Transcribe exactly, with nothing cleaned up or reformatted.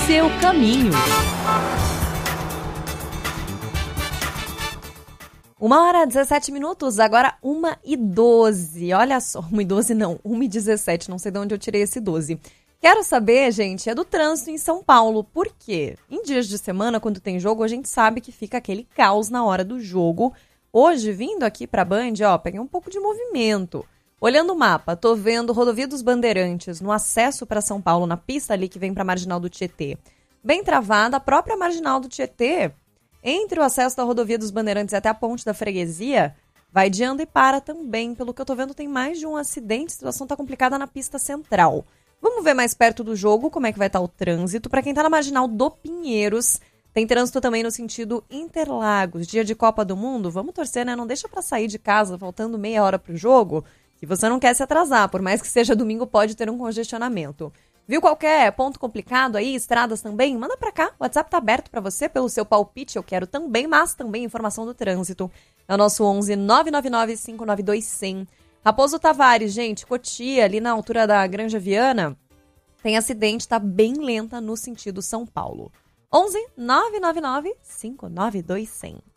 seu caminho. Uma hora e dezessete minutos, agora uma e doze. Olha só, uma e doze não, uma e dezessete, não sei de onde eu tirei esse doze. Quero saber, gente, é do trânsito em São Paulo. Por quê? Em dias de semana, quando tem jogo, a gente sabe que fica aquele caos na hora do jogo. Hoje, vindo aqui pra Band, ó, peguei um pouco de movimento. Olhando o mapa, tô vendo Rodovia dos Bandeirantes no acesso para São Paulo, na pista ali que vem pra Marginal do Tietê. Bem travada, a própria Marginal do Tietê, entre o acesso da Rodovia dos Bandeirantes até a Ponte da Freguesia, vai de anda e para também. Pelo que eu tô vendo, tem mais de um acidente, a situação tá complicada na pista central. Vamos ver mais perto do jogo como é que vai estar o trânsito. Para quem tá na Marginal do Pinheiros, tem trânsito também no sentido Interlagos. Dia de Copa do Mundo, vamos torcer, né? Não deixa para sair de casa faltando meia hora pro jogo, que você não quer se atrasar. Por mais que seja domingo, pode ter um congestionamento. Viu qualquer ponto complicado aí, estradas também? Manda pra cá, o WhatsApp tá aberto pra você, pelo seu palpite, eu quero também, mas também informação do trânsito. É o nosso onze nove nove nove cinco nove dois zero zero. Raposo Tavares, gente, Cotia, ali na altura da Granja Viana, tem acidente, tá bem lenta no sentido São Paulo. onze nove nove nove cinco nove dois zero zero.